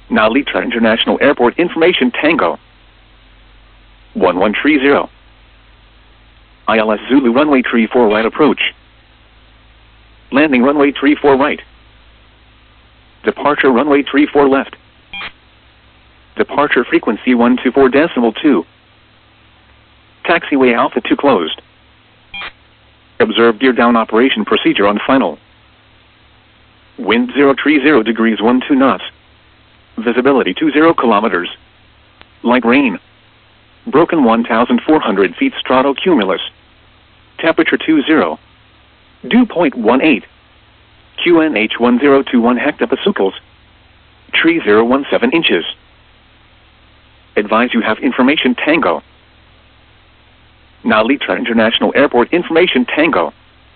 Now Litra International Airport information Tango 1130. ILS Zulu runway 34 right approach. Landing runway 34 right. Departure runway 34 left. Departure frequency 124.2. Taxiway Alpha 2 closed. Observe gear down operation procedure on final. Wind 030 degrees 12 knots. Visibility 20 kilometers. Light rain. Broken 1,400 feet stratocumulus. Temperature 20. Dew point 18. QNH 1021 hectopascals. Tree 017 inches. Advise you have information Tango. Now Litra International Airport information Tango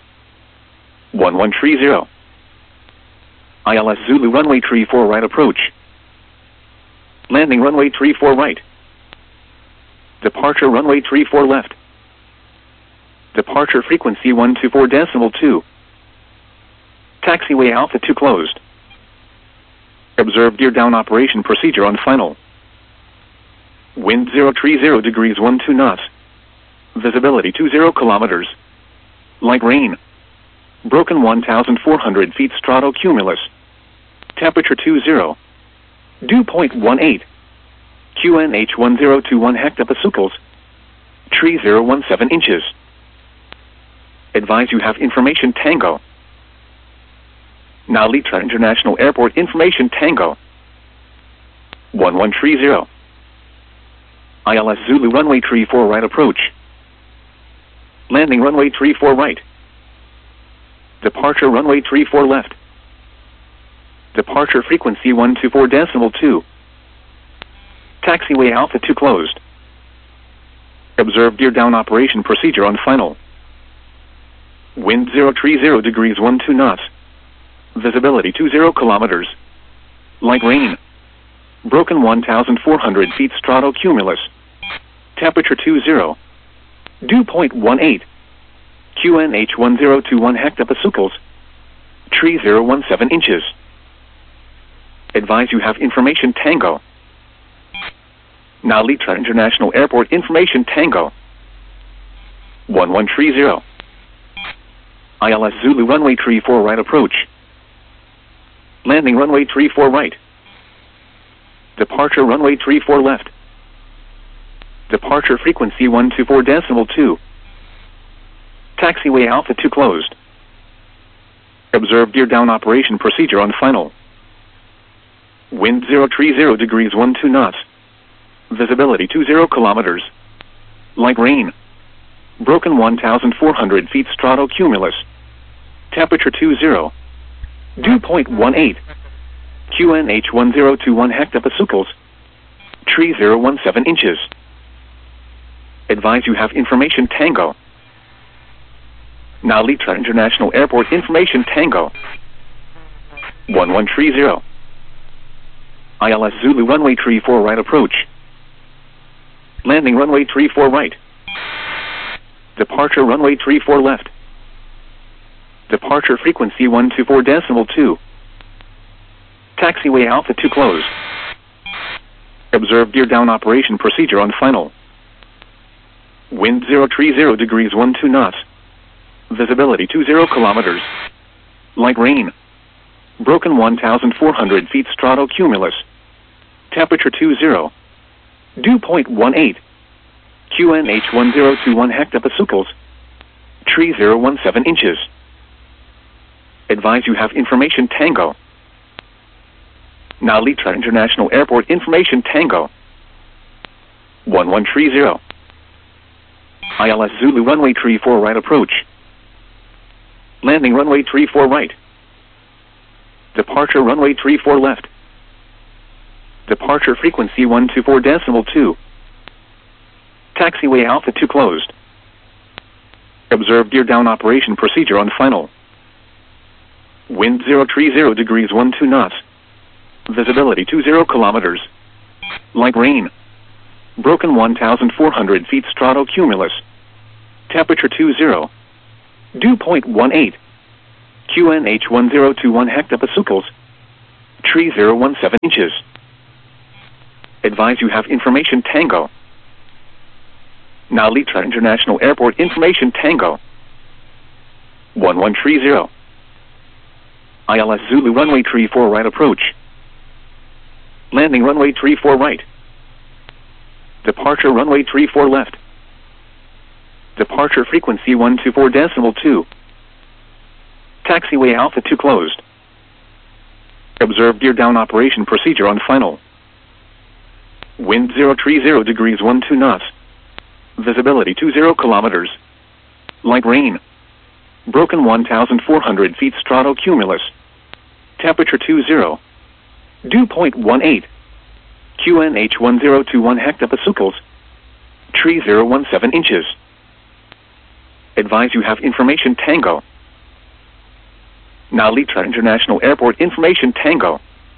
1130. ILS Zulu runway 34 right approach. Landing runway 34 right. Departure runway 34 left. Departure frequency 124.2. Taxiway Alpha 2 closed. Observe gear down operation procedure on final. Wind 030 degrees 12 knots. Visibility 20 kilometers. Light rain. Broken 1,400 feet stratocumulus. Temperature 20. Dew point 18. QNH 1021 hectopascals. Tree 017 inches. Advise you have information Tango. Now Litra International Airport information Tango 1130. ILS Zulu runway 34 right approach. Landing runway 34 right. Departure runway 34 left. Departure frequency 124.2. Taxiway Alpha 2 closed. Observe gear down operation procedure on final. Wind 030 degrees 12 knots. Visibility 20 kilometers. Light rain. Broken 1,400 feet stratocumulus. Temperature 20. Dew point 18. QNH 1021 hectopascals. Tree 017 inches. Advise you have information Tango. Now Litra International Airport information Tango 1130. ILS Zulu runway 34 right approach. Landing runway 34 right. Departure runway 34 left. Departure frequency 124.2. Taxiway Alpha 2 closed. Observe gear down operation procedure on final. Wind 030 degrees 12 knots. Visibility 20 kilometers. Light rain. Broken 1,400 feet stratocumulus. Temperature 20. Dew point 18. QNH 1021 hectopascals. Tree 017 inches. Advise you have information Tango. Now Litra International Airport information Tango 1130. ILS Zulu runway 34 right approach. Landing runway 34 right. Departure runway 34 left. Departure frequency 124.2. Taxiway Alpha 2 closed. Observe gear down operation procedure on final. Wind 030 degrees 12 knots. Visibility 20 kilometers. Light rain. Broken 1,400 feet stratocumulus. Temperature 20. Dew point 18. QNH 1021 hectopascals. Tree 017 inches. Advise you have information Tango. Now Litra International Airport information Tango 1130. ILS Zulu runway 34 right approach. Landing runway 34 right. Departure runway 34 left. Departure frequency 124.2. Taxiway Alpha 2 closed. Observe gear down operation procedure on final. Wind 030 degrees 12 knots. Visibility 20 kilometers. Light rain. Broken 1,400 feet stratocumulus. Temperature 20. Dew point 18. QNH 1021 hectopascals. Tree 017 inches. Advise you have information Tango. Now Litra International Airport information Tango. 1130. ILS Zulu runway 34 right approach. Landing runway 34 right. Departure runway 34 left. Departure frequency 124.2. Taxiway Alpha 2 closed. Observe gear down operation procedure on final. Wind 030 degrees 12 knots. Visibility 20 kilometers. Light rain. Broken 1,400 feet stratocumulus. Temperature 20. Dew point 18. QNH 1021 hectopascals. Tree 017 inches. Advise you have information Tango. Now Litra International Airport information Tango.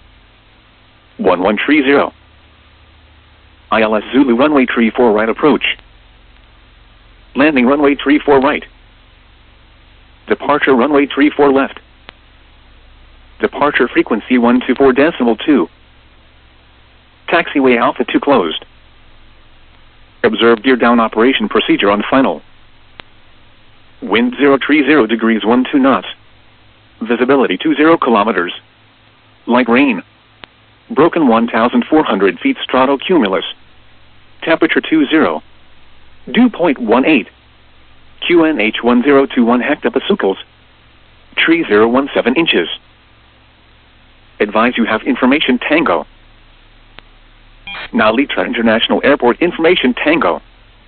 1130. ILS Zulu runway 34 right approach. Landing runway 34 right. Departure runway 34 left. Departure frequency 124.2. Taxiway Alpha 2 closed. Observe gear down operation procedure on final. Wind 030 degrees 12 knots. Visibility 20 kilometers. Light rain. Broken 1,400 feet stratocumulus. Temperature 20. Dew point 18. QNH 1021 hectopascals. Tree 017 inches. Advise you have information Tango. Now Litra International Airport information Tango.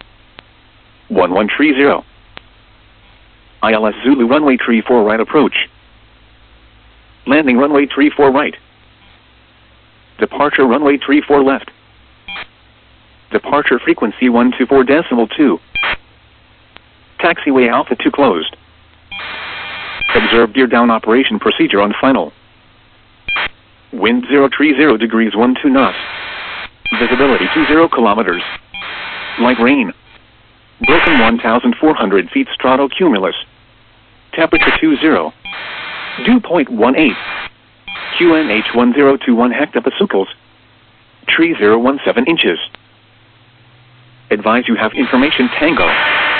1130. ILS Zulu runway 34 right approach. Landing runway 34 right. Departure runway 34 left. Departure frequency 124.2. Taxiway Alpha 2 closed. Observe gear down operation procedure on final. Wind 030 degrees 12 knots. Visibility 20 kilometers. Light rain. Broken 1,400 feet stratocumulus. Temperature 20. Dew point 18. QNH 1021 hectopascals. Tree 017 inches. Advise you have information Tango.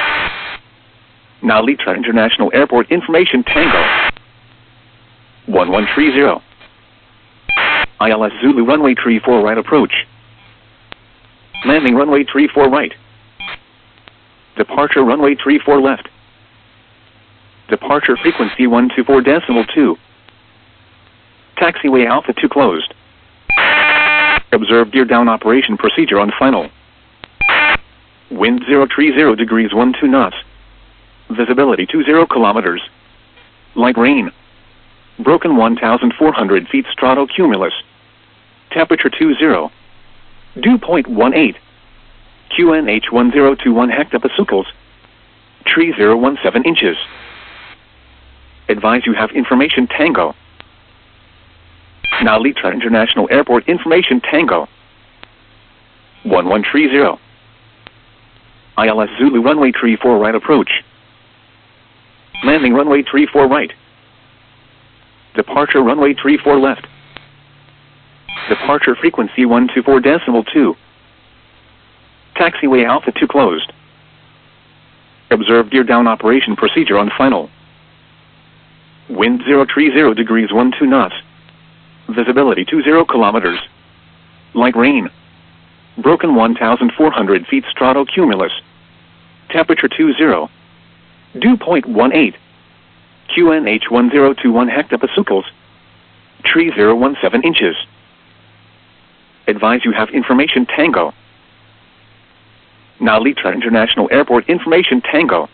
Now Litra International Airport information Tango. 1130. ILS Zulu runway 34 right approach. Landing runway 34 right. Departure runway 34 left. Departure frequency 124.2. Taxiway Alpha 2 closed. Observe gear down operation procedure on final. Wind 030 degrees 12 knots. Visibility 20 kilometers. Light rain. Broken 1,400 feet stratocumulus. Temperature 20. Dew point 18. QNH 1021 hectopascals. Tree 017 inches. Advise you have information Tango. Now Litra International Airport information Tango. 1130. ILS Zulu runway 34 right approach. Landing runway 34 right. Departure runway 34 left. Departure frequency 124.2. Taxiway Alpha 2 closed. Observe gear down operation procedure on final. Wind 030 degrees 12 knots. Visibility 20 kilometers. Light rain. Broken 1,400 feet stratocumulus. Temperature 20. Dew point 18. QNH 1021 hectopascals. Tree 017 inches. Advise you have information Tango. Now Litra International Airport information Tango.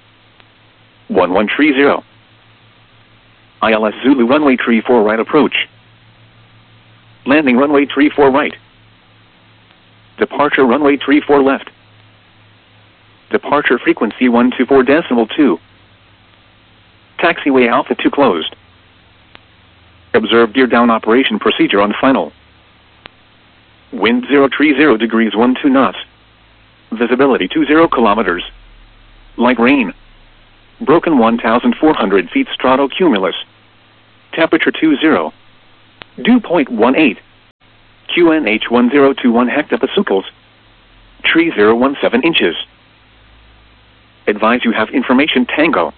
1130. ILS Zulu runway 34 right approach. Landing runway 34 right. Departure runway 34 left. Departure frequency 124.2. Taxiway Alpha 2 closed. Observe gear down operation procedure on final. Wind 030 degrees 12 knots. Visibility 20 kilometers. Light rain. Broken 1,400 feet stratocumulus. Temperature 20. Dew point 18. QNH 1021 hectopascals. Tree 017 inches. Advise you have information Tango.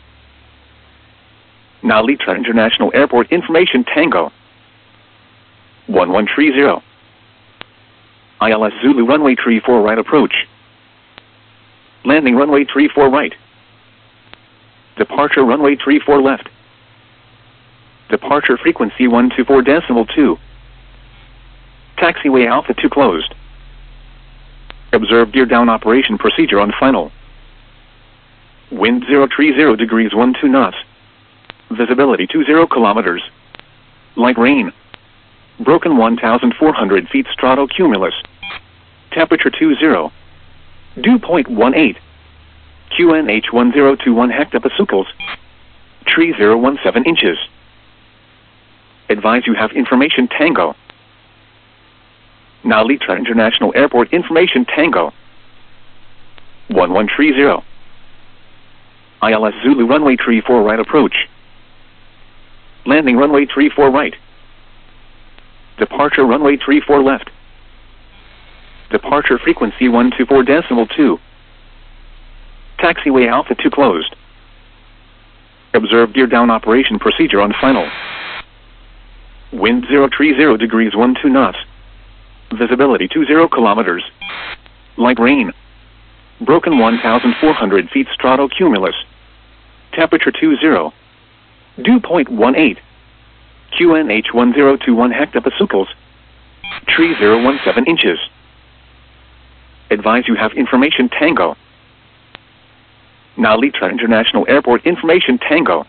Now Litra International Airport information Tango. 1130. ILS Zulu runway 34 right approach. Landing runway 34 right. Departure runway 34 left. Departure frequency 124.2. Taxiway Alpha 2 closed. Observe gear down operation procedure on final. Wind 030 degrees 12 knots. Visibility 20 kilometers. Light rain. Broken 1,400 feet stratocumulus. Temperature 20. Dew point 18. QNH 1021 hectopascals. Tree 017 inches. Advise you have information Tango. Now Litra International Airport information Tango. 1130. ILS Zulu runway 34 right approach. Landing runway 34 right. Departure runway 34 left. Departure frequency 124.2. Taxiway Alpha 2 closed. Observe gear down operation procedure on final. Wind 030 degrees 12 knots. Visibility 20 kilometers. Light rain. Broken 1,400 feet stratocumulus. Temperature 20. Dew point 18. QNH 1021 hectopascals. Tree 017 inches. Advise you have information Tango. Now Litra International Airport information Tango.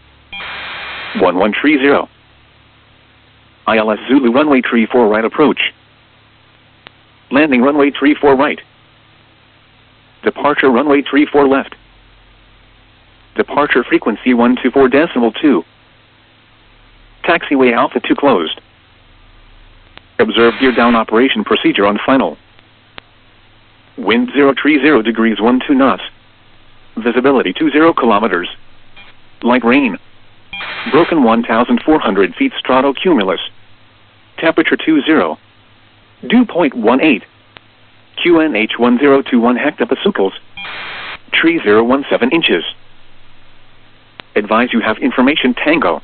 1130. ILS Zulu runway 34 right approach. Landing runway 34 right. Departure runway 34 left. Departure frequency 124.2. Taxiway Alpha 2 closed. Observe gear down operation procedure on final. Wind 030 degrees 12 knots. Visibility 20 kilometers. Light rain. Broken 1,400 feet stratocumulus. Temperature 20. Dew point 18. QNH 1021 hectopascals. Tree 017 inches. Advise you have information Tango.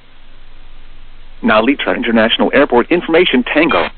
Now Litra International Airport information Tango.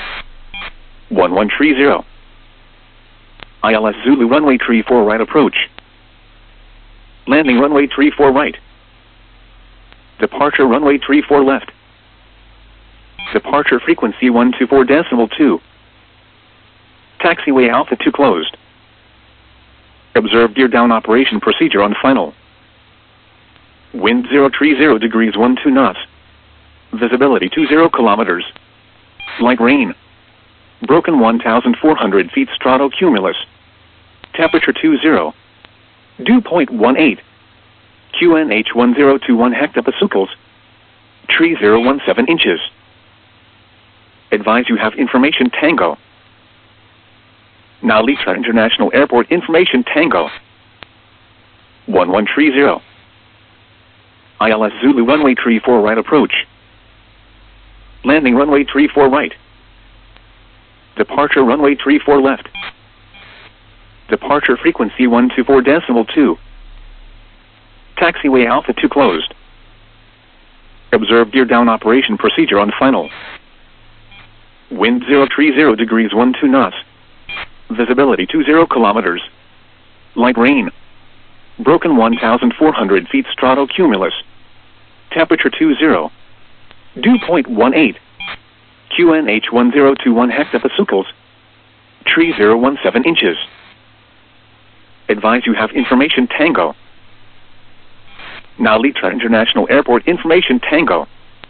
1130. ILS Zulu runway 34 right approach. Landing runway 34 right. Departure runway 34 left. Departure frequency 124.2. Taxiway Alpha 2 closed. Observe gear down operation procedure on final. Wind 030 degrees 12 knots. Visibility 20 kilometers. Light rain. Broken 1,400 feet stratocumulus. Temperature 20. Dew point 18. QNH 1021 hectopascals. Tree 017 inches. Advise you have information Tango. Now Litra International Airport information Tango. 1130. ILS Zulu runway 34 right approach. Landing runway 34 right. Departure runway 34 left. Departure frequency 124.2. Taxiway Alpha 2 closed. Observe gear down operation procedure on final. Wind 030 degrees 12 knots. Visibility 20 kilometers. Light rain. Broken 1,400 feet stratocumulus. Temperature 20. Dew point 18. QNH 1021 hectopascals. Tree 017 inches. Advise you have information Tango. Now Litra International Airport information Tango.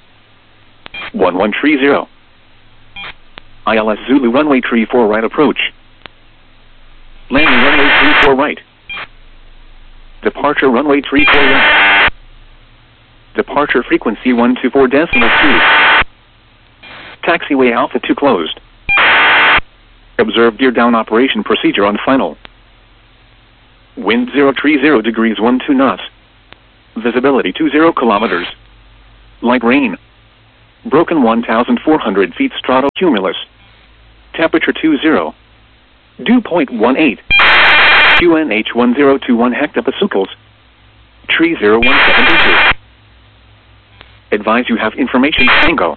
1130. ILS Zulu runway 34 right approach. Landing runway 34 right. Departure runway 34 left. Departure frequency 124.2. Taxiway Alpha 2 closed. Observe gear down operation procedure on final. Wind 030 degrees 12 knots. Visibility 20 kilometers. Light rain. Broken 1,400 feet strato cumulus. Temperature 20. Dew point 18. QNH 1021 hectopascals. Tree 017 inches. Advise you have information Tango.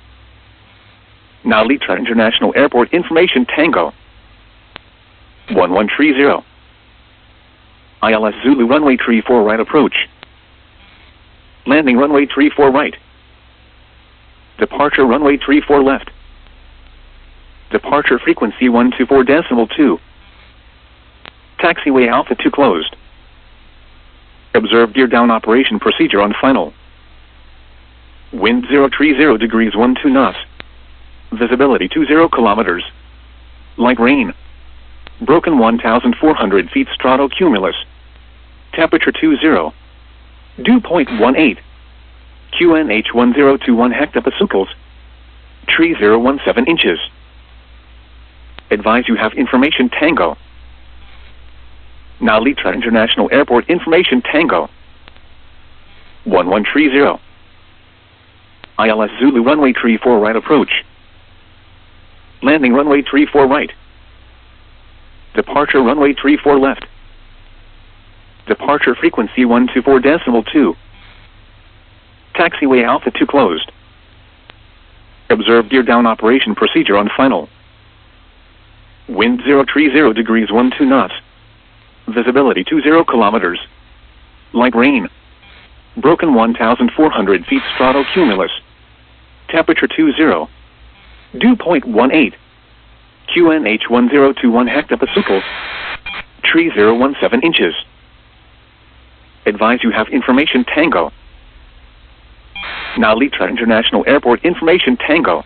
Now Litra International Airport information Tango. 1130. ILS Zulu runway 34 right approach. Landing runway 34 right. Departure runway 34 left. Departure frequency 124.2. Taxiway Alpha 2 closed. Observe gear down operation procedure on final. Wind 030 degrees 12 knots. Visibility 20 kilometers. Light rain. Broken 1,400 feet strato cumulus. Temperature 20. Dew point 18. QNH 1021 hectopascals. Tree 017 inches. Advise you have information Tango. Now Litra International Airport information Tango. 1130. ILS Zulu runway 34 right approach. Landing runway 34 right. Departure runway 34 left. Departure frequency 124.2. Taxiway Alpha 2 closed. Observe gear down operation procedure on final. Wind 030 degrees 12 knots. Visibility 20 kilometers. Light rain. Broken 1,400 feet strato cumulus. Temperature 20. Dew point 18. QNH 1021 hectopascals. Tree 017 inches. Advise you have information Tango. Now Litra International Airport information Tango.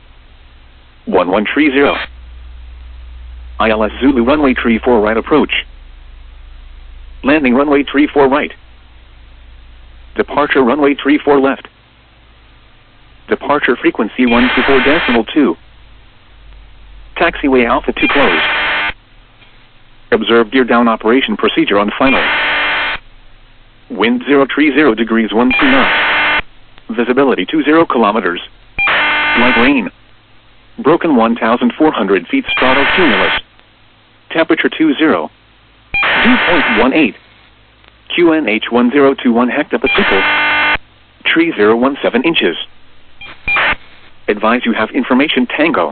1130. ILS Zulu runway 34 right approach. Landing runway 34 right. Departure runway 34 left. Departure frequency 124.2. Taxiway Alpha 2 closed. Observe gear down operation procedure on final. Wind 030 degrees 12 knots. Visibility 20 kilometers. Light rain. Broken 1,400 feet strato cumulus. Temperature 20. Dew point 18. QNH 1021 hectopascals. Tree 017 inches. Advise you have information Tango.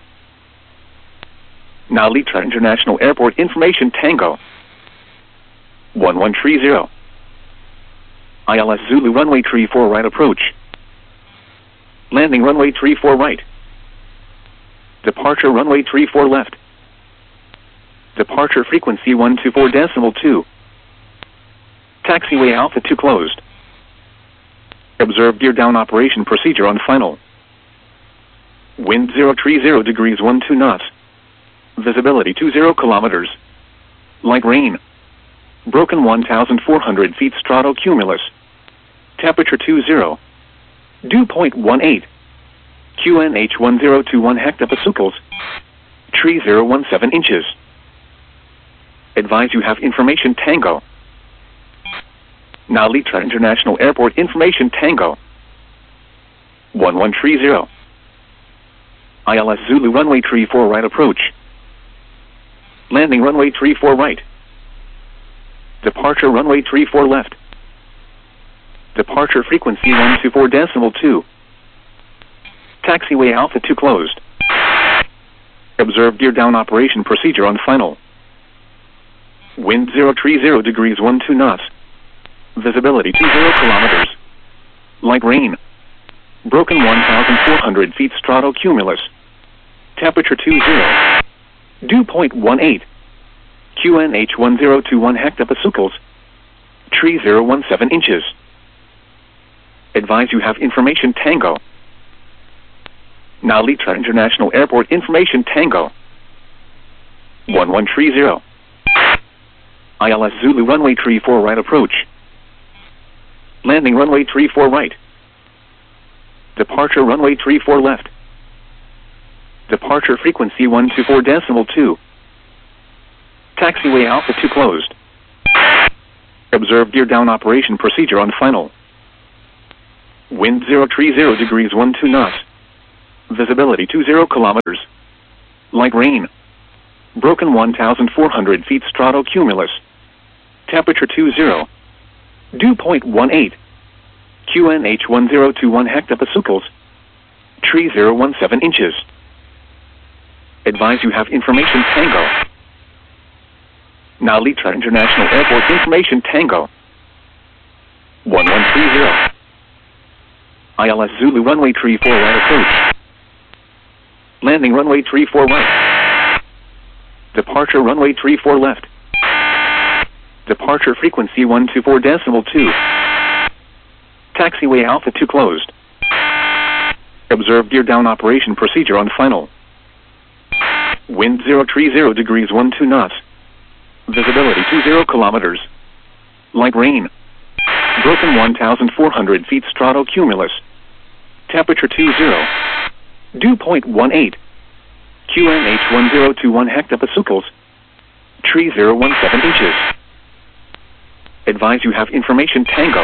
Now Litra International Airport information Tango. 1130. ILS Zulu runway 34 right approach. Landing runway 34 right. Departure runway 34 left. Departure frequency 124.2. Taxiway Alpha 2 closed. Observe gear down operation procedure on final. Wind 030 degrees 12 knots. Visibility 20 kilometers. Light rain. Broken 1,400 feet strato cumulus. Temperature 20. Dew point 18. QNH 1021 hectopascals. Tree 017 inches. Advise you have information Tango. Now Litra International Airport information Tango. 1130. ILS Zulu runway 34 right approach. Landing runway 34 right. Departure runway 34 left. Departure frequency 124.2. Taxiway Alpha 2 closed. Observe gear down operation procedure on final. Wind 030 degrees 12 knots. Visibility 20 kilometers. Light rain. Broken 1,400 feet strato cumulus. Temperature 20. Dew point 18. QNH 1021 hectopascals. Tree 017 inches. Advise you have information Tango. Now Litra International Airport information Tango. 1130. ILS Zulu runway 34 right approach. Landing runway 34 right. Departure runway 34 left. Departure frequency 124.2. Taxiway Alpha 2 closed. Observe gear down operation procedure on final. Wind 030 degrees 12 knots. Visibility 20 kilometers. Light rain. Broken 1,400 feet stratocumulus. Temperature 20. Dew point 18. QNH 1021 hectopascals. Tree 017 inches. Advise you have information Tango. Now Litra International Airport information Tango. 1130. ILS Zulu runway 34 right approach. Landing runway 34 right. Departure runway 34 left. Departure frequency 124.2. Taxiway Alpha 2 closed. Observe gear down operation procedure on final. Wind 030 degrees 12 knots. Visibility 20 kilometers. Light rain. Broken 1,400 feet stratocumulus. Temperature 20. Dew point 18. QNH 1021 hectopascals. Tree 017 inches. Advise you have information Tango.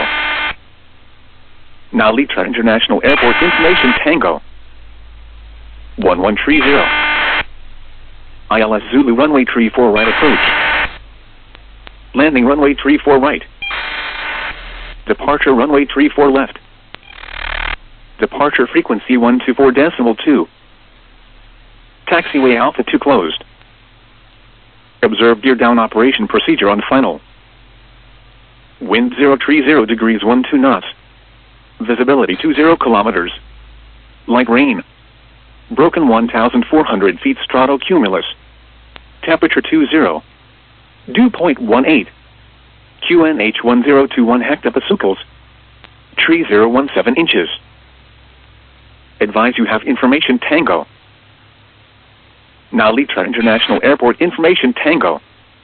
Now Litra International Airport information Tango. 1130. ILS Zulu runway 34 right approach. Landing runway 34 right. Departure runway 34 left. Departure frequency 124.2. Taxiway Alpha 2 closed. Observe gear down operation procedure on final. Wind 030 degrees 12 knots. Visibility 20 kilometers. Light rain. Broken 1,400 feet stratocumulus. Temperature 20. Dew point 18. QNH 1021 hectopascals. Tree 017 inches. Advise you have information Tango. Now Litra International Airport information Tango.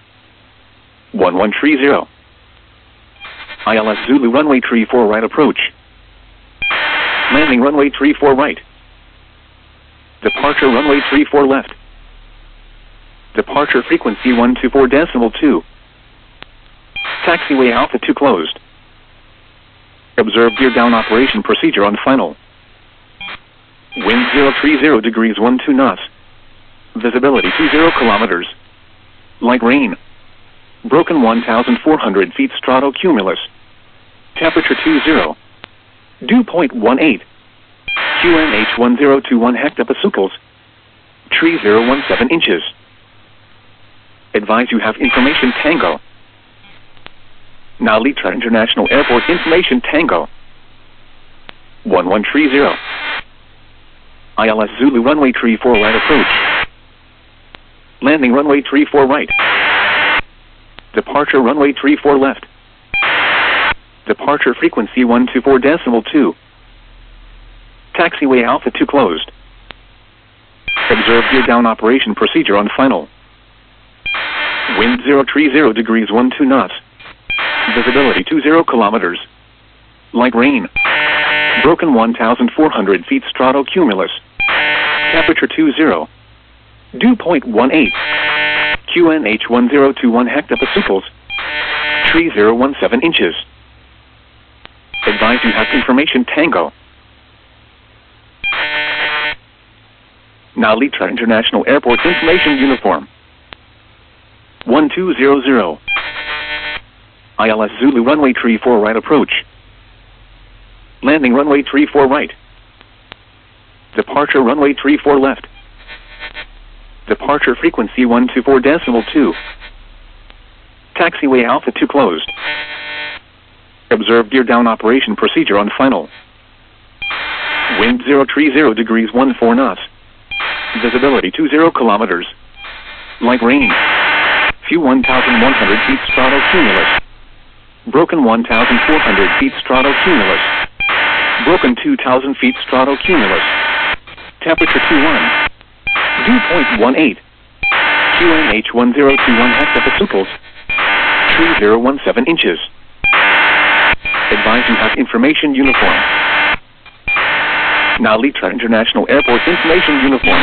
1130. ILS Zulu runway 34 right approach. Landing runway 34 right. Departure runway 34 left. Departure frequency 124.2. Taxiway Alpha 2 closed. Observe gear down operation procedure on final. Wind 030 degrees 12 knots. Visibility 20 kilometers. Light rain. Broken 1,400 feet stratocumulus. Temperature 20. Dew point 18. QNH 1021 hectopascals. Tree 017 inches. Advise you have information Tango. Now Litra International Airport information Tango. 1130. ILS Zulu runway 34 right approach. Landing runway 34 right. Departure runway 34 left. Departure frequency 124.2. Taxiway Alpha 2 closed. Observe gear down operation procedure on final. Wind 030 degrees 12 knots. Visibility 20 kilometers. Light rain. Broken 1,400 feet stratocumulus. Temperature 20. Dew point 18. QNH 1021 hectopascals. Tree 017 inches. Advise you have information Tango. Now Litra International Airport information uniform. 1200. ILS Zulu runway 34 right approach. Landing runway 34 right. Departure runway 34 left. Departure frequency 124.2. Taxiway Alpha 2 closed. Observe gear down operation procedure on final. Wind 030 degrees 14 knots. Visibility 20 kilometers. Light rain. Few 1,100 feet stratocumulus. Broken 1,400 feet stratocumulus. Broken 2,000 feet stratocumulus. Temperature 21. Dew point 18. QNH 1021 hectopascals. Tree 017 inches. Advise you have information uniform. Now Litra International Airport information uniform.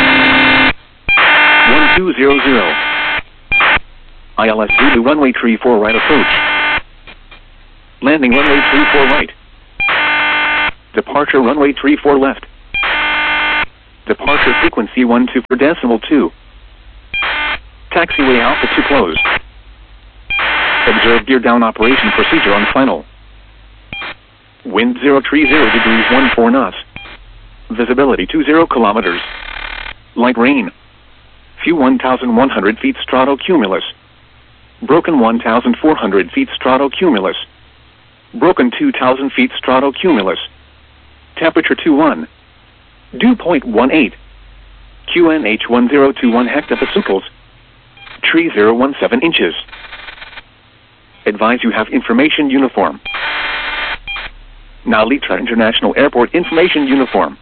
1200. ILS Zulu runway 34 right approach. Landing runway 34 right. Departure runway 34 left. Departure frequency 124.2. Taxiway Alpha 2 closed. Observe gear down operation procedure on final. Wind 030 degrees 14 knots. Visibility 20 kilometers. Light rain. Few 1,100 feet stratocumulus. Broken 1,400 feet stratocumulus. Broken 2,000 feet stratocumulus. Temperature 21. Dew point 18. QNH 1021 hectopascals. Tree 017 inches. Advise you have information uniform. Nalitra International Airport information uniform.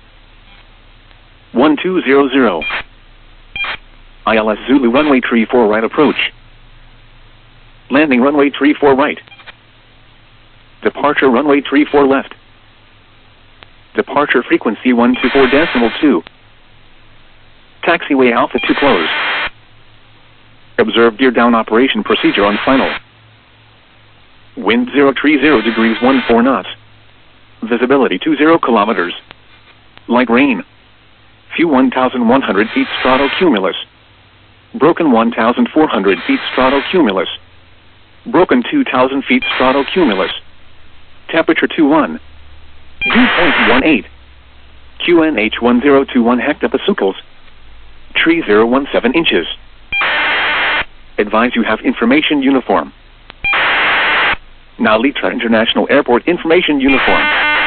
1200. ILS Zulu runway 34 right approach. Landing runway 34 right. Departure runway 34 left. Departure frequency 124.2. Taxiway Alpha 2 closed. Observe gear down operation procedure on final. Wind 030 degrees 14 knots. Visibility 20 kilometers. Light rain. Few 1,100 feet stratocumulus. Broken 1,400 feet stratocumulus. Broken 2,000 feet stratocumulus. Temperature 21. Dew point 18. QNH 1021 hectopascals. Tree 017 inches. Advise you have information uniform. Nalitra International Airport information uniform.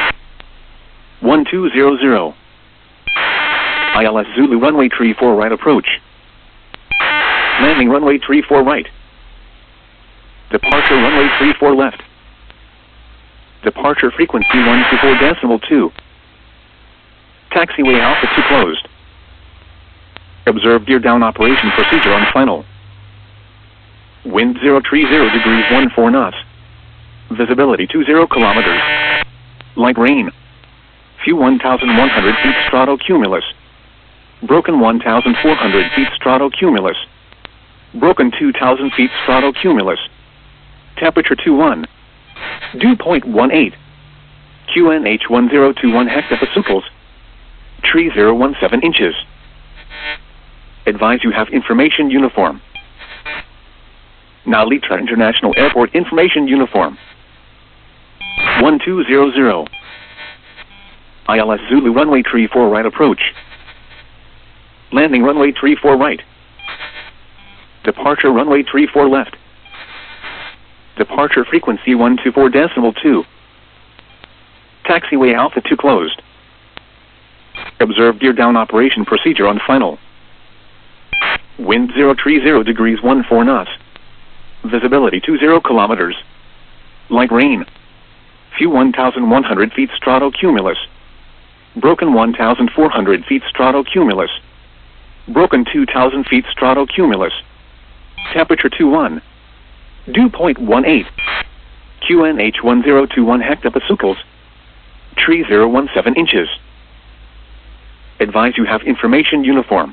1200. ILS Zulu runway 34 right approach. Landing runway 34 right. Departure runway 34 left. Departure frequency 124.2. Taxiway Alpha 2 closed. Observe gear down operation procedure on final. Wind 030 degrees 14 knots. Visibility 20 kilometers. Light rain. Few 1,100 feet stratocumulus. Broken 1,400 feet stratocumulus. Broken 2,000 feet stratocumulus. Temperature 21. Dew point 18. QNH 1021 hectopascals. Tree 017 inches. Advise you have information uniform. Nalitra International Airport information uniform. 1200. ILS Zulu runway 34 right approach. Landing runway 34 right. Departure runway 34 left. Departure frequency 124.2. Taxiway Alpha 2 closed. Observe gear down operation procedure on final. Wind 030 degrees 14 knots. Visibility 20 kilometers. Light rain. Few 1,100 feet stratocumulus. Broken 1,400 feet stratocumulus. Broken 2,000 feet stratocumulus. Temperature 21. Dew point 18. QNH 1021 hectopascals. Tree 017 inches. Advise you have information uniform.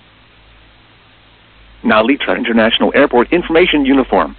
Nalitra International Airport information uniform.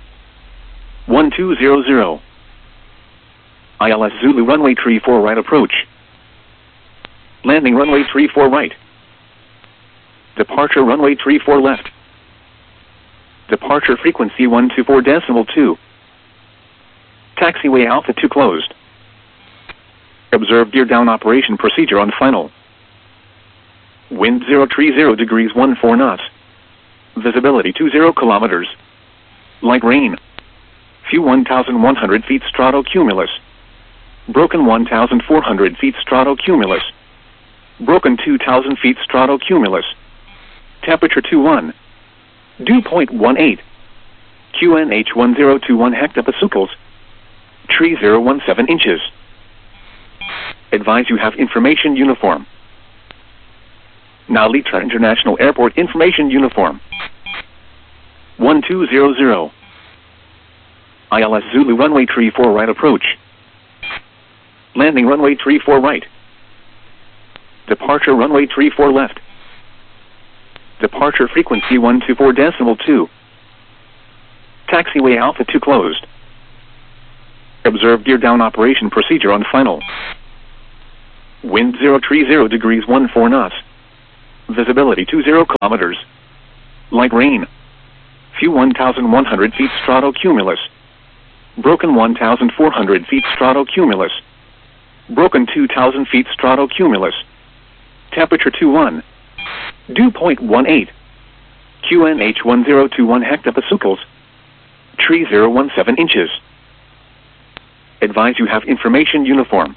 1200. ILS Zulu runway 34 right approach. Landing runway 34 right. Departure runway 34 left. Departure frequency 124.2. Taxiway Alpha 2 closed. Observe gear down operation procedure on final. Wind 030 degrees 14 knots. Visibility 20 kilometers. Light rain. Few 1,100 feet stratocumulus. Broken 1,400 feet stratocumulus. Broken 2,000 feet stratocumulus. Temperature 21. Dew point 18. QNH 1021 hectopascals. Tree 017 inches. Advise you have information uniform. Nalitra International Airport information uniform. 1200. ILS Zulu runway 34 right approach. Landing runway 34 right. Departure runway 34 left. Departure frequency 124.2. Taxiway Alpha 2 closed. Observe gear down operation procedure on final. Wind 030 degrees 14 knots. Visibility 20 kilometers. Light rain. Few 1,100 feet stratocumulus. Broken 1,400 feet stratocumulus. Broken 2,000 feet stratocumulus. Temperature 21. Dew point 18. QNH 1021 hectopascals. Tree 017 inches. Advise you have information uniform.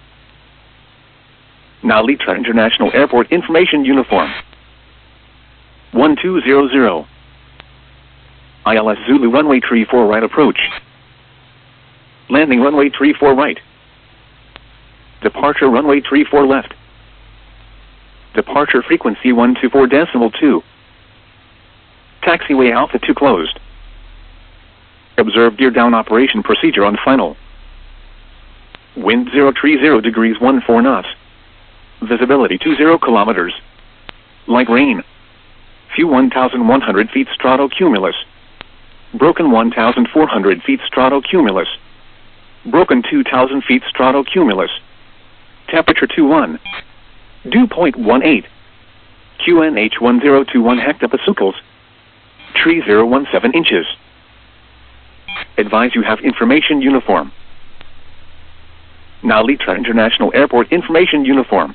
Now Litra International Airport information uniform. 1200. ILS Zulu runway 34 right approach. Landing runway 34 right. Departure runway 34 left. Departure frequency 124.2. Taxiway Alpha 2 closed. Observe gear down operation procedure on final. Wind 030 degrees 14 knots. Visibility 20 kilometers. Light rain. Few 1,100 feet stratocumulus. Broken 1,400 feet stratocumulus. Broken 2,000 feet stratocumulus. Temperature 21. Dew point 18. QNH 1021 hectopascals. Tree 017 inches. Advise you have information uniform. Now Litra International Airport information uniform.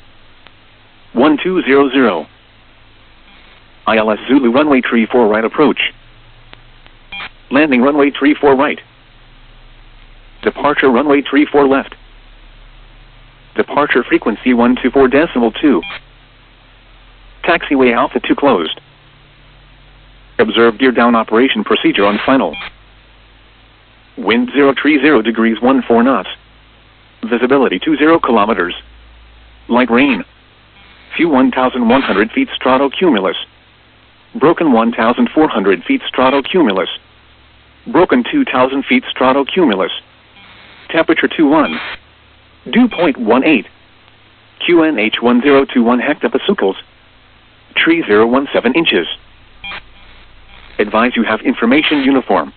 1200. ILS Zulu runway 34 right approach. Landing runway 34 right. Departure runway 34 left. Departure frequency 124.2. Taxiway Alpha 2 closed. Observe gear down operation procedure on final. Wind 030 degrees 14 knots. Visibility 20 kilometers. Light rain. Few 1,100 feet stratocumulus. Broken 1,400 feet stratocumulus. Broken 2,000 feet stratocumulus. Temperature 21. Dew point 18. QNH 1021 hectopascals. Tree 017 inches. Advise you have information uniform.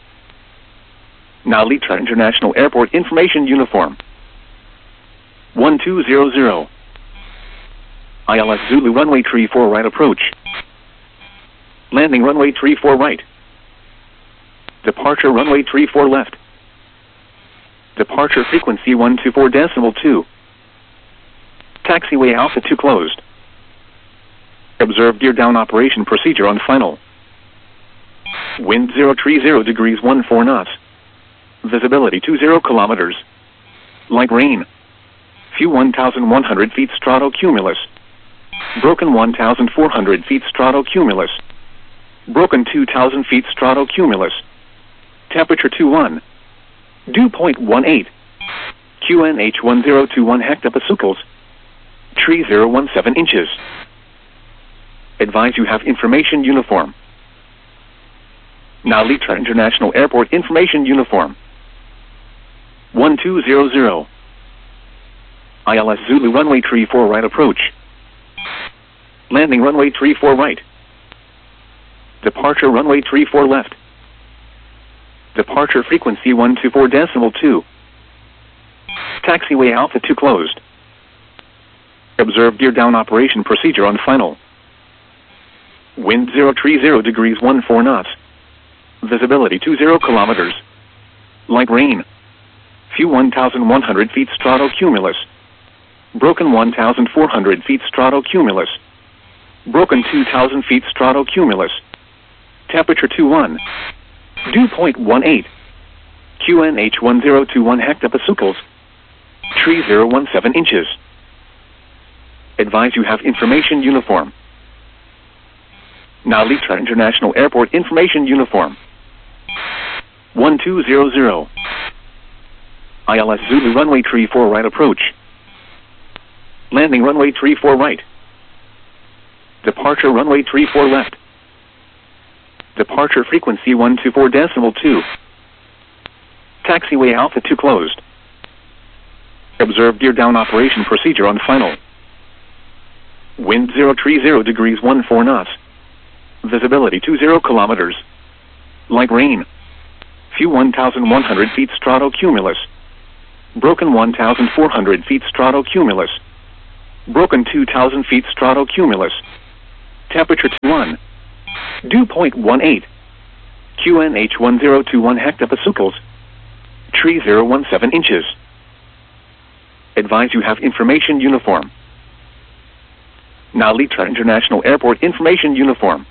Now Litra International Airport information uniform. 1200. ILS Zulu runway 34 right approach. Landing runway 34 right. Departure runway 34 left. Departure frequency 124.2. Taxiway Alpha 2 closed. Observe gear down operation procedure on final. Wind 030 degrees 14 knots. Visibility 20 kilometers. Light rain. Few 1,100 feet stratocumulus. Broken 1,400 feet stratocumulus. Broken 2,000 feet stratocumulus. Temperature 21. Dew point 18. QNH 1021 hectopascals. Tree 017 inches. Advise you have information uniform. Now Litra International Airport information uniform. 1200. ILS Zulu runway 34 right approach. Landing runway 34 right. Departure runway 34 left. Departure frequency 124.2. Taxiway Alpha 2 closed. Observe gear down operation procedure on final. Wind 030 degrees 14 knots. Visibility 20 kilometers. Light rain. Few 1,100 feet stratocumulus. Broken 1,400 feet stratocumulus. Broken 2,000 feet stratocumulus. Temperature 21. Dew point 18. QNH 1021 hectopascals. Tree 017 inches. Advise you have information uniform. Now Litra International Airport information uniform. 1200. ILS Zulu runway 34 right approach. Landing runway 34 right. Departure runway 34 left. Departure frequency 124.2. Taxiway Alpha 2 closed. Observe gear down operation procedure on final. Wind 030 degrees 14 knots. Visibility 20 kilometers. Light rain. Few 1,100 feet stratocumulus. Broken 1,400 feet stratocumulus. Broken 2,000 feet stratocumulus. Temperature 21. Dew point 18. QNH 1021 hectopascals. Tree 017 inches. Advise you have information uniform. Nalita International Airport information uniform.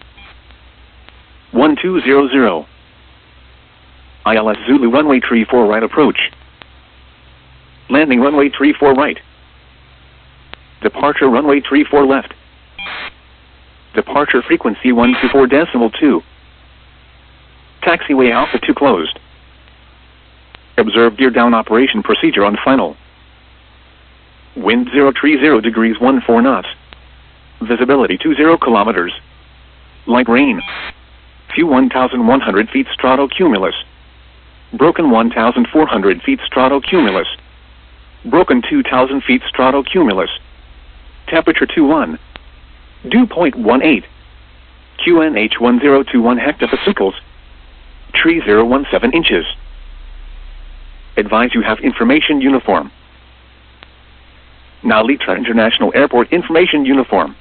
1200. ILS Zulu runway 34 right approach. Landing runway 34 right. Departure runway 34 left. Departure frequency 124.2. Taxiway Alpha 2 closed. Observe gear down operation procedure on final. Wind 030 degrees 14 knots. Visibility 20 kilometers. Light rain. Few 1,100 feet stratocumulus. Broken 1,400 feet stratocumulus. Broken 2,000 feet stratocumulus. Temperature 21. Dew point 18. QNH 1021 hectopascals. Tree 017 inches. Advise you have information uniform. Nalita International Airport information uniform.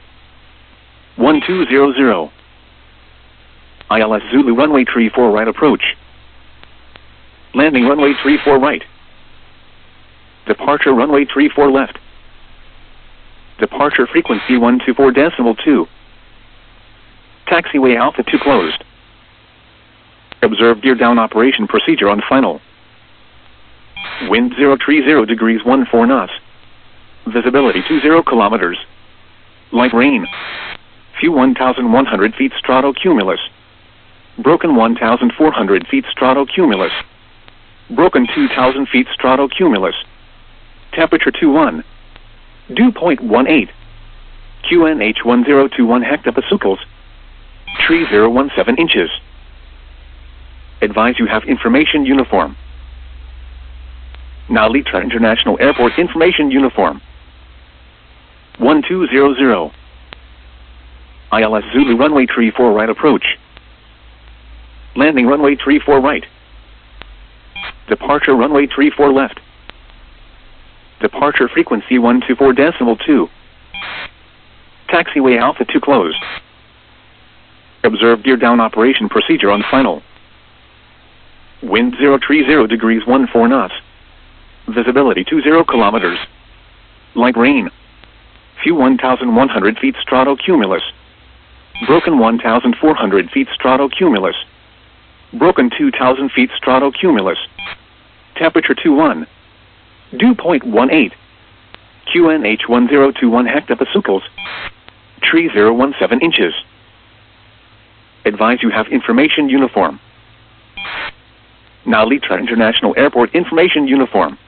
1200. ILS Zulu runway 34 right approach. Landing runway 34 right. Departure runway 34 left. Departure frequency 124.2. Taxiway Alpha 2 closed. Observe gear down operation procedure on final. Wind 030 degrees 14 knots. Visibility 20 kilometers. Light rain. Few 1,100 feet stratocumulus. Broken 1,400 feet stratocumulus. Broken 2,000 feet stratocumulus. Temperature 21. Dew point 18. QNH 1021 hectopascals. Tree 017 inches. Advise you have information uniform. Nalita International Airport information uniform. 1200. ILS Zulu runway 34 right approach. Landing runway 34 right. Departure runway 34 left. Departure frequency 124.2. Taxiway Alpha 2 closed. Observe gear down operation procedure on final. Wind 030 degrees 14 knots. Visibility 20 kilometers. Light rain. Few 1,100 feet stratocumulus. Broken 1,400 feet stratocumulus. Broken 2,000 feet stratocumulus. Temperature 21. Dew point 18. QNH 1021 hectopascals. Tree 017 inches. Advise you have information uniform. Nalita International Airport information uniform.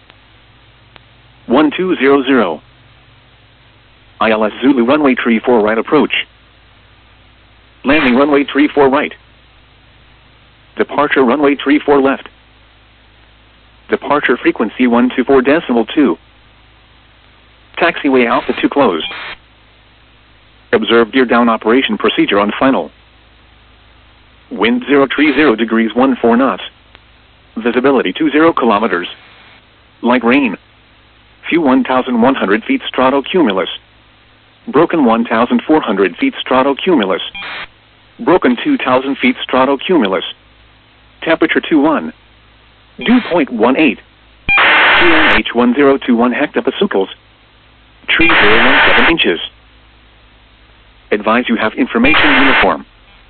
1200. ILS Zulu runway 34 right approach. Landing runway 34 right. Departure runway 34 left. Departure frequency 124.2. Taxiway Alpha 2 closed. Observe gear down operation procedure on final. Wind 030 degrees 14 knots. Visibility 20 kilometers. Light rain. Few 1,100 feet stratocumulus. Broken 1,400 feet stratocumulus. Broken 2,000 feet stratocumulus. Temperature 21. Dew point 18. QNH 1021 hectopascals. Tree 017 inches. Advise you have information uniform.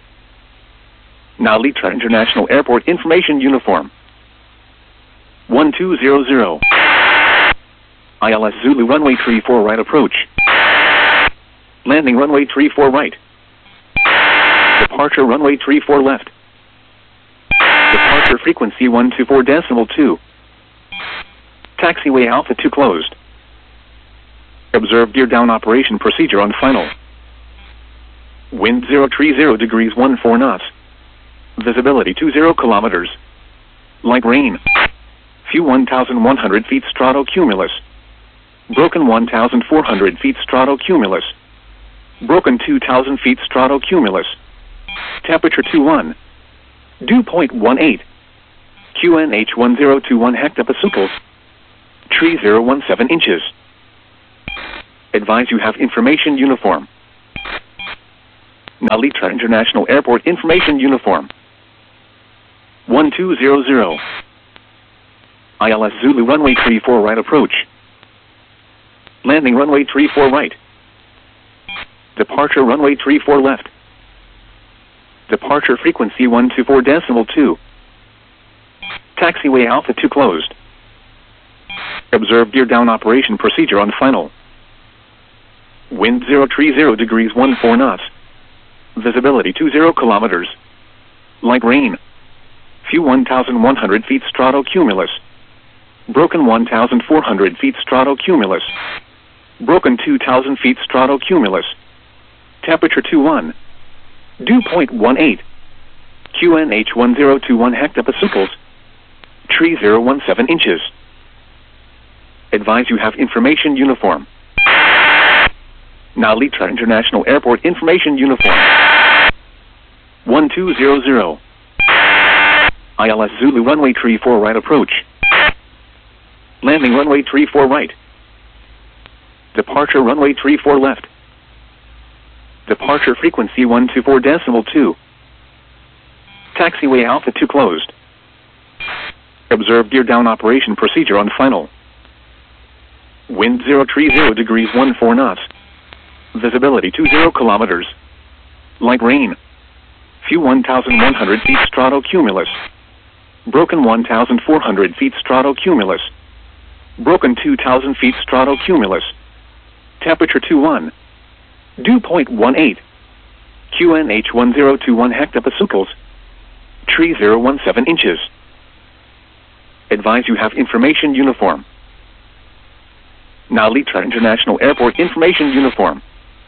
Nalita International Airport information uniform. 1200. ILS Zulu runway 34 right approach. Landing runway 34 right. Departure runway 34 left. Departure frequency 124.2. Taxiway Alpha 2 closed. Observe gear down operation procedure on final. Wind 030 degrees 14 knots. Visibility 20 kilometers. Light rain. Few 1,100 feet stratocumulus. Broken 1,400 feet stratocumulus. Broken 2,000 feet stratocumulus. Temperature 21. Dew point 18. QNH 1021 hectopascals. Tree 017 inches. Advise you have information uniform. Nalitra International Airport Information Uniform. 1200. ILS Zulu runway 34 right approach. Landing runway 34 right. Departure runway 34 left. Departure frequency 124.2. Taxiway Alpha 2 closed. Observe gear down operation procedure on final. Wind 030 degrees 14 knots. Visibility 20 kilometers. Light rain. Few 1,100 feet stratocumulus. Broken 1,400 feet stratocumulus. Broken 2,000 feet stratocumulus. Temperature 21. Dew point 18. QNH 1021 hectopascals. Tree 017 inches. Advise you have information uniform. Nalitra International Airport Information Uniform. 1200. ILS Zulu runway 34 right approach. Landing runway 34 right. Departure runway 34 left. Departure frequency 124.2. Taxiway Alpha 2 closed. Observe gear down operation procedure on final. Wind 030 degrees 14 knots. Visibility 20 kilometers. Light rain. Few 1,100 feet stratocumulus. Broken 1,400 feet stratocumulus. Broken 2,000 feet stratocumulus. Temperature 21. Dew point 18. QNH 1021 hectopascals. Tree 017 inches. Advise you have information uniform. Nalitra International Airport Information Uniform.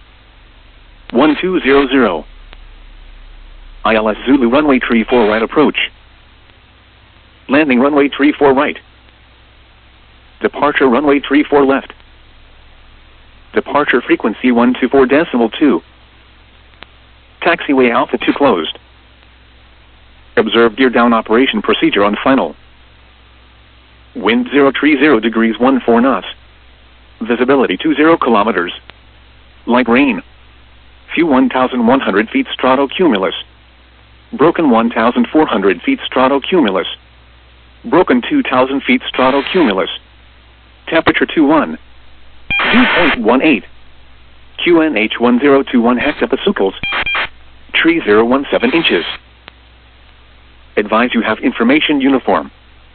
1200. ILS Zulu runway 34 right approach. Landing runway 34 right. Departure runway 34 left. Departure frequency 124.2. Taxiway Alpha 2 closed. Observe gear down operation procedure on final. Wind 030 degrees 14 knots. Visibility 20 kilometers. Light rain. Few 1,100 feet stratocumulus. Broken 1,400 feet stratocumulus. Broken 2,000 feet stratocumulus. Temperature 21. Dew point 18. QNH 1021 hectopascals. Tree 017 inches. Advise you have information uniform.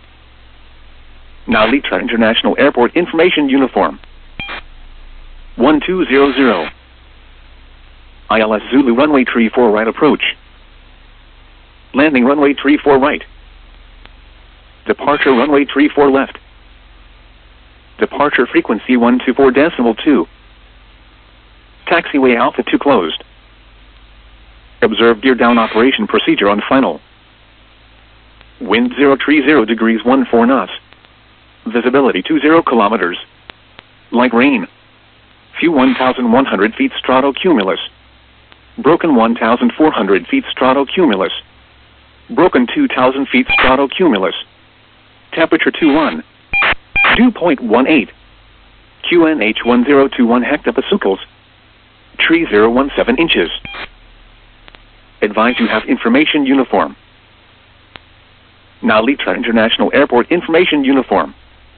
Nalitra International Airport Information Uniform. 1200. ILS Zulu runway 34 right approach. Landing runway 34 right. Departure runway 34 left. Departure frequency 124.2. Taxiway Alpha 2 closed. Observe gear down operation procedure on final. Wind 030 degrees 14 knots. Visibility 20 kilometers. Light rain. Few 1,100 feet stratocumulus. Broken 1,400 feet stratocumulus. Broken 2,000 feet stratocumulus. Temperature 21. Dew point 18. QNH 1021 hectopascals. Tree 017 inches. Advise you have information uniform. Nalitra International Airport Information Uniform.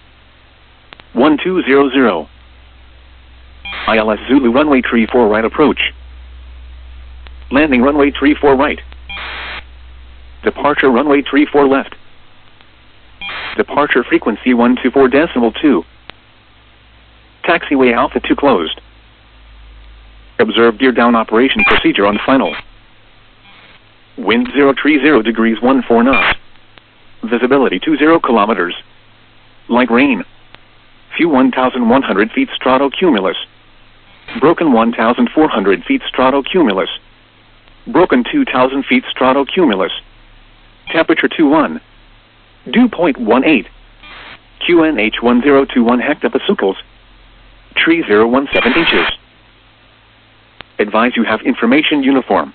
1200. ILS Zulu runway 34 right approach. Landing runway 34 right. Departure runway 34 left. Departure frequency 124.2. Taxiway Alpha 2 closed. Observe gear down operation procedure on final. Wind 030 degrees 14 knots. Visibility 20 kilometers. Light rain. Few 1,100 feet stratocumulus. Broken 1,400 feet stratocumulus. Broken 2,000 feet stratocumulus. Temperature 21. Dew point 18. QNH 1021 hectopascals. Tree 017 inches. Advise you have information uniform.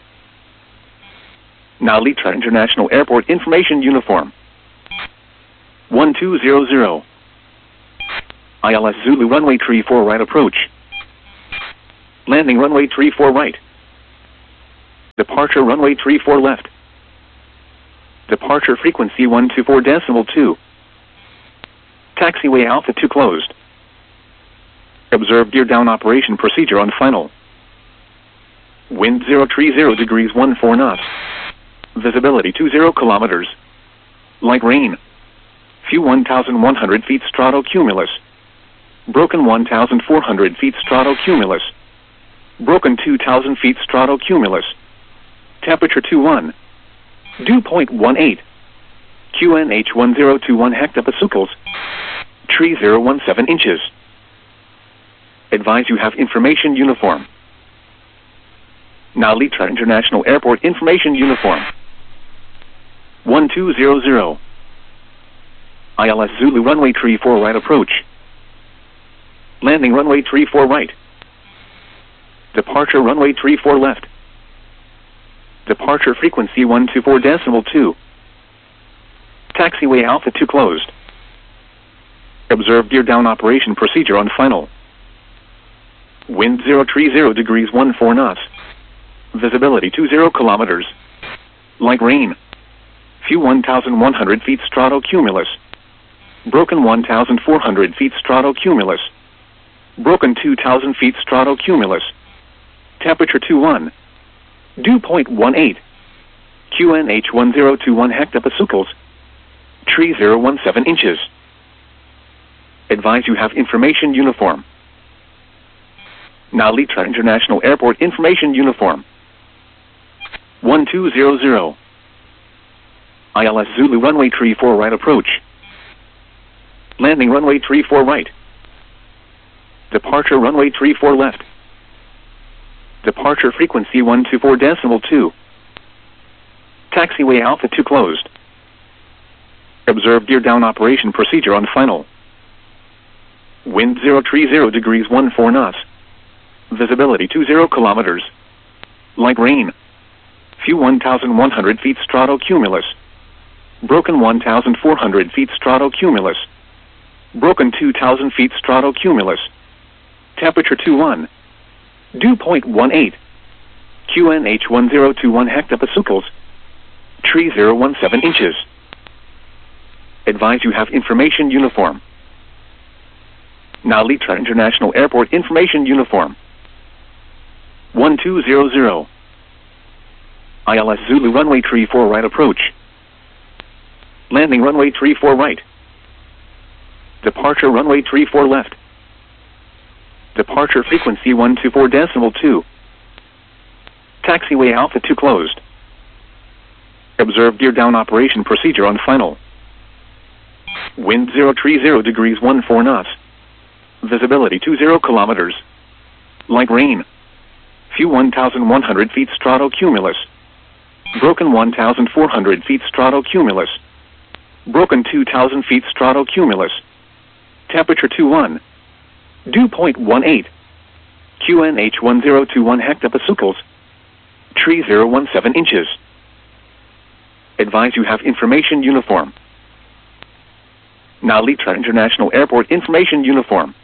Nalitra International Airport Information Uniform. 1200. ILS Zulu runway 34 right approach. Landing runway 34 right. Departure runway 34 left. Departure frequency 124.2. Taxiway Alpha 2 closed. Observe gear down operation procedure on final. Wind 030 degrees 14 knots. Visibility 20 kilometers. Light rain. Few 1,100 feet stratocumulus. Broken 1,400 feet stratocumulus. Broken 2,000 feet stratocumulus. Temperature 21. Dew point 18. QNH 1021 hectopascals. Tree 017 inches. Advise you have information uniform. Now Litra International Airport information uniform. 1200. ILS Zulu runway 34 right approach. Landing runway 34 right. Departure runway 34 left. Departure frequency 124.2. Taxiway Alpha 2 closed. Observe gear down operation procedure on final. Wind 030 degrees 14 knots. Visibility 20 kilometers. Light rain. Few 1,100 feet stratocumulus. Broken 1,400 feet stratocumulus. Broken 2,000 feet stratocumulus. Temperature 21. Dew point 18. QNH 1021 hectopascals. Tree 017 inches. Advise you have information uniform. Now Litra International Airport information uniform. 1200. ILS Zulu runway 34 right approach. Landing runway 34 right. Departure runway 34 left. Departure frequency 124.2. Taxiway Alpha 2 closed. Observe gear down operation procedure on final. Wind 030 degrees 14 knots. Visibility 20 kilometers. Light rain. Few 1,100 feet stratocumulus. Broken 1,400 feet stratocumulus. Broken 2,000 feet stratocumulus. Temperature 21. Dew point 18. QNH 1021 hectopascals. Tree 017 inches. Advise you have information uniform. Now Litra International Airport information uniform. 1200. ILS Zulu runway 34 right approach. Landing runway 34 right. Departure runway 34 left. Departure frequency 124.2. Taxiway Alpha 2 closed. Observe gear down operation procedure on final. Wind 030 degrees 14 knots. Visibility 20 kilometers. Light rain. Few 1,100 feet stratocumulus. Broken 1,400 feet stratocumulus. Broken 2,000 feet stratocumulus. Temperature 21. Dew point 18. QNH 1021 hectopascals. Tree 017 inches. Advise you have information uniform. Now Litra International Airport information uniform.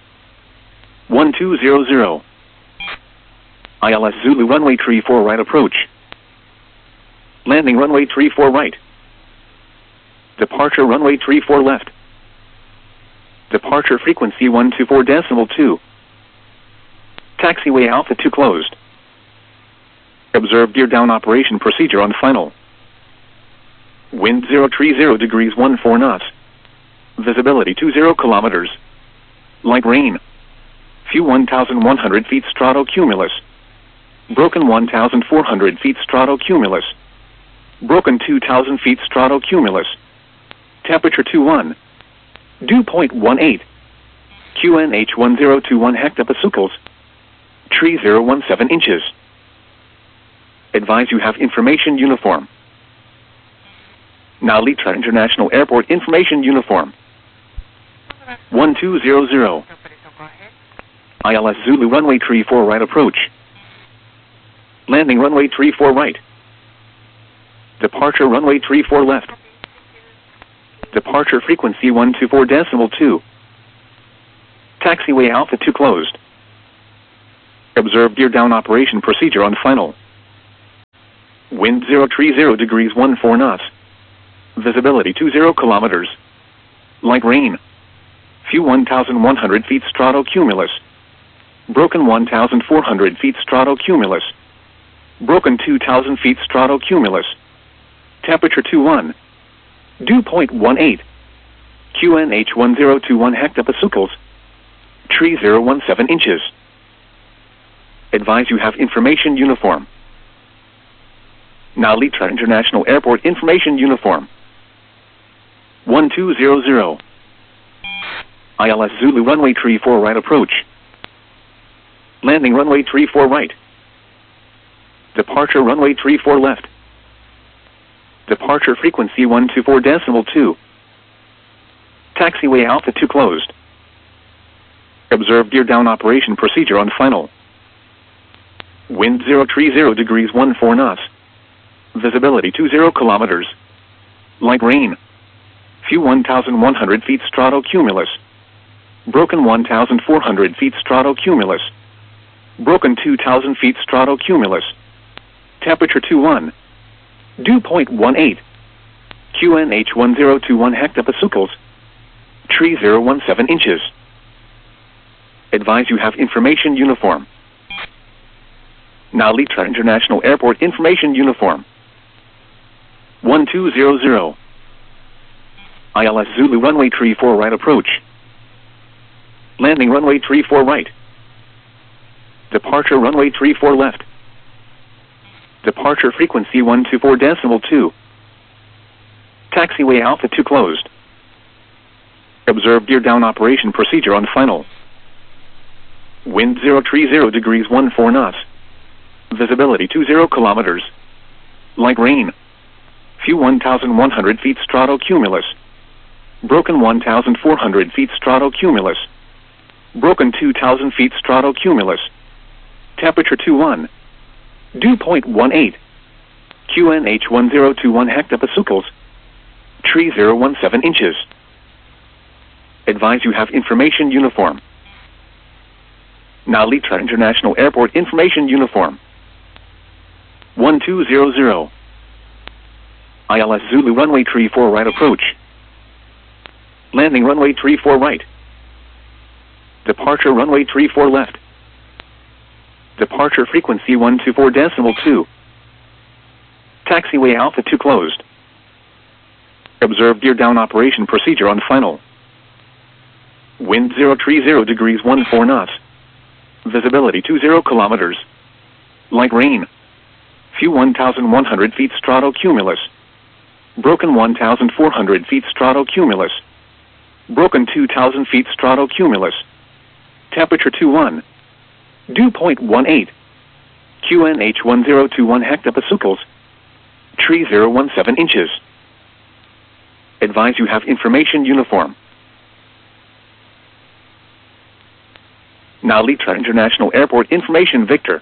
1200. ILS Zulu runway 34 right approach. Landing runway 34 right. Departure runway 34 left. Departure frequency 124.2. Taxiway Alpha 2 closed. Observe gear down operation procedure on final. Wind 030 degrees 14 knots. Visibility 20 kilometers. Light rain. Few 1,100 feet stratocumulus. Broken 1,400 feet stratocumulus. Broken 2,000 feet stratocumulus. Temperature 21. Dew point 18. QNH 1021 hectopascals. Tree 017 inches. Advise you have information uniform. Now Litra International Airport information uniform. 1200. ILS Zulu runway 34 right approach. Landing runway 34 right. Departure runway 34 left. Departure frequency 124.2. Taxiway Alpha 2 closed. Observe gear down operation procedure on final. Wind 030 degrees 14 knots. Visibility 20 kilometers. Light rain. Few 1,100 feet stratocumulus. Broken 1,400 feet stratocumulus. Broken 2,000 feet stratocumulus. Temperature 21. Dew point 18. QNH 1021 hectopascals. Tree 017 inches. Advise you have information uniform. Now Litra International Airport information uniform. 1200. ILS Zulu runway 34 right approach. Landing runway 34 right. Departure runway 34 left. Departure frequency 124.2. Taxiway Alpha 2 closed. Observe gear down operation procedure on final. Wind 030 degrees 14 knots. Visibility 20 kilometers. Light rain. Few 1,100 feet stratocumulus. Broken 1,400 feet stratocumulus. Broken 2,000 feet stratocumulus. Temperature 21. Dew point 18. QNH 1021 hectopascals. Tree 017 inches. Advise you have information uniform. Now Litra International Airport information uniform. 1200. ILS Zulu runway 34 right approach. Landing runway 34 right. Departure runway 34 left. Departure frequency 124.2. Taxiway Alpha 2 closed. Observe gear down operation procedure on final. Wind 030 degrees 14 knots. Visibility 20 kilometers. Light rain. Few 1,100 feet stratocumulus. Broken 1,400 feet stratocumulus. Broken 2,000 feet stratocumulus. Temperature 21. Dew point 18. QNH 1021 hectopascals. Tree 017 inches. Advise you have information uniform. Now Litra International Airport information uniform. 1200. ILS Zulu runway 34 right approach. Landing runway 34 right. Departure runway 34 left. Departure frequency 124.2. Taxiway Alpha 2 closed. Observe gear down operation procedure on final. Wind 030 degrees 14 knots. Visibility 20 kilometers. Light rain. Few 1,100 feet stratocumulus. Broken 1,400 feet stratocumulus. Broken 2,000 feet stratocumulus. Temperature 21. Dew point 18. QNH 1021 hectopascals. Tree 017 inches. Advise you have information uniform. Now Litra International Airport information Victor.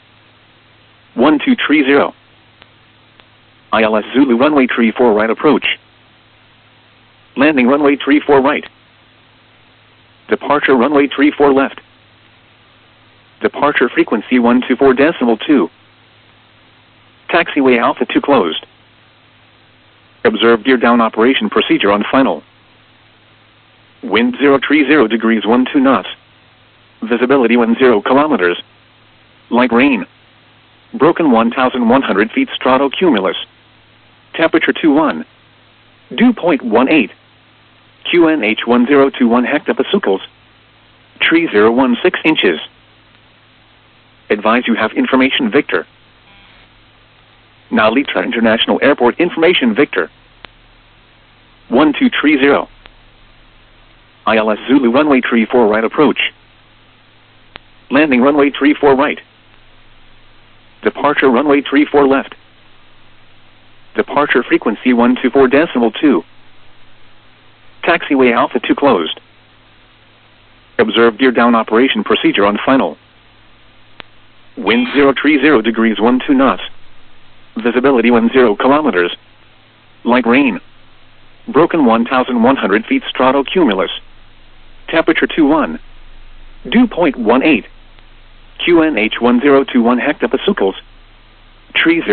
1230. ILS Zulu runway 34 right approach. Landing runway 34 right. Departure runway 34 left. Departure frequency 124.2. Taxiway Alpha 2 closed. Observe gear down operation procedure on final. Wind 030 degrees 12 knots. Visibility 10 kilometers. Light rain. Broken 1,100 feet stratocumulus. Temperature 21. Dew point 18. QNH 1021 hectopascals. Tree 016 inches. Advise you have information Victor. Now Litra International Airport information Victor. 1230. ILS Zulu runway 34 right approach. Landing runway 34 right. Departure runway 34 left. Departure frequency 124.2. Taxiway Alpha 2 closed. Observe gear down operation procedure on final. Wind 030 degrees 12 knots. Visibility 10 kilometers. Light rain. Broken 1,100 feet stratocumulus. Temperature 21. Dew point 18. QNH 1021 hectopascals. Tree